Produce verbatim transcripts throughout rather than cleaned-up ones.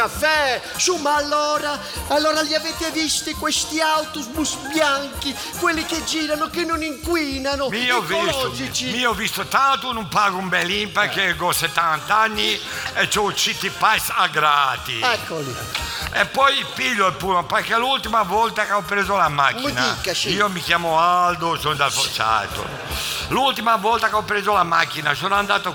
caffè. Su, ma allora, allora li avete visti questi autobus bianchi, quelli che girano, che non inquinano, Mi ho ecologici? visto, mi ho visto tanto, non pago un belin perché ho settanta anni e c'ho il City Pass a gratis. Eccoli. E poi piglio il pullman perché l'ultima volta che ho preso la macchina, Mi dica, sì. io mi chiamo Aldo, sono dal Forzato. L'ultima volta che ho preso la macchina sono andato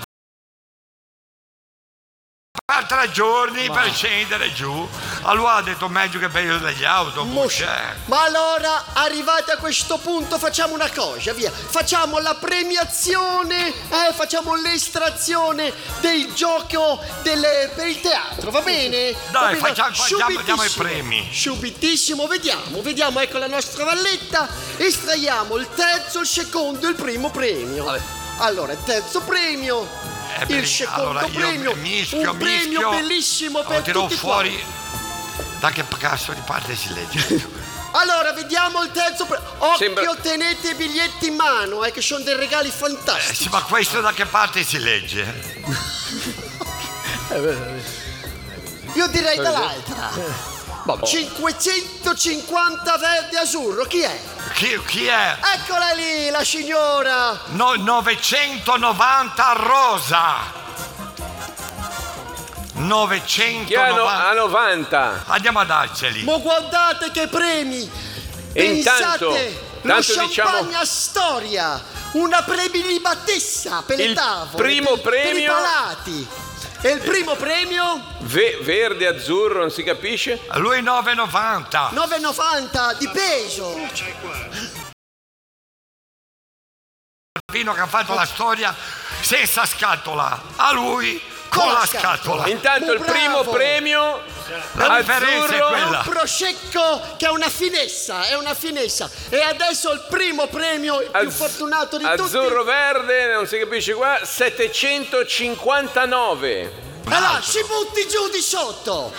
per tre giorni per scendere giù. Allora ha detto meglio che peggio degli autobus. Moscia. eh. Ma allora, arrivati a questo punto, facciamo una cosa, via. Facciamo la premiazione, eh, facciamo l'estrazione del gioco delle- per il teatro, va bene? Va Dai, bene? facciamo- facciamo- diamo i Subitissimo. premi. Subitissimo, vediamo, vediamo, ecco la nostra valletta. Estraiamo il terzo, il secondo e il primo premio. Allora, il terzo premio. Eh, Il beh, secondo allora io premio, mischio, un premio mischio. bellissimo Allora, per tiro tutti fuori. quanti. Da che cazzo di parte si legge? Allora, vediamo il terzo premio. Occhio, Sembra- tenete i biglietti in mano, eh, che sono dei regali Eh, fantastici. sì, ma questo da che parte si legge? Io direi dall'altra. cinquecentocinquanta verde e azzurro, chi è? Chi, chi è? Eccola lì, la signora. No, novecentonovanta rosa. Chi ha, no- novecentonovanta. a novanta. Andiamo a darceli. Ma guardate che premi. E intanto- Pensate, lo tanto diciamo- champagne a storia. Una premilibatessa per le Il tavole. primo per- per i premio- palati. E il primo premio? Ve- verde, azzurro, non si capisce? Lui nove e novanta. nove e novanta di peso. Vino che ha fatto la storia senza scatola. A lui con, Con la la scatola. scatola. Intanto il Bravo. primo premio La differenza è azzurro, quella. Un prosecco che è una finessa, è una finessa. E adesso il primo premio, il più Az- fortunato di azzurro tutti. verde, non si capisce qua, settecentocinquantanove. Allora, si butti giù di sotto.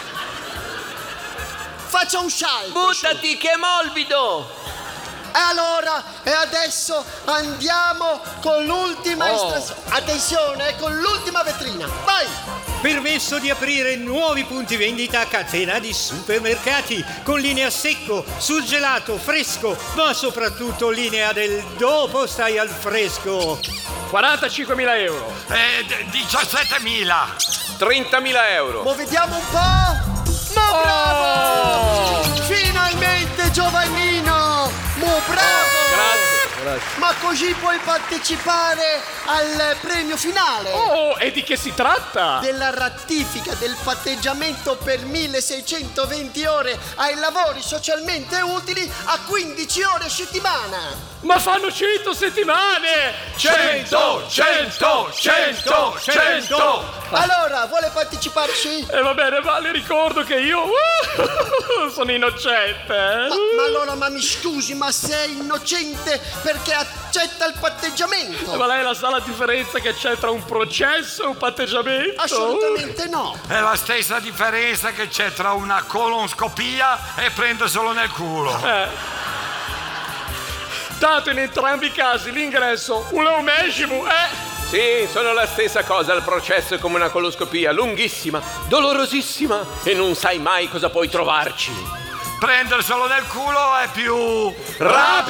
Faccia un salto. su. che è morbido! E allora, e adesso andiamo con l'ultima Oh. estrazione. Attenzione, con l'ultima vetrina. Vai! Permesso di aprire nuovi punti vendita a catena di supermercati con linea secco, surgelato, fresco, ma soprattutto linea del dopo stai al fresco. quarantacinquemila euro. Eh, d- diciassettemila. trentamila euro. Ma vediamo un po'. Ma bravo! Finalmente Giovannino! Ma bravo! Grazie, grazie. Ma così puoi partecipare al premio finale Oh, e di che si tratta? della ratifica del patteggiamento per milleseicentoventi ore ai lavori socialmente utili a quindici ore a settimana. Ma fanno cento settimane! cento, cento, cento, cento! Allora, vuole parteciparci? E va bene, ma le ricordo che io uh, sono innocente. eh. Ma, ma allora, ma mi scusi, ma sei innocente perché accetta il patteggiamento? Ma lei la sa la differenza che c'è tra un processo e un patteggiamento? Assolutamente no. È la stessa differenza che c'è tra una colonscopia e prenderselo nel culo. Eh. Tanto in entrambi i casi l'ingresso un leumesimo, eh? Sì, sono la stessa cosa, il processo è come una coloscopia, lunghissima, dolorosissima e non sai mai cosa puoi trovarci. Prenderselo nel culo è più Rapido!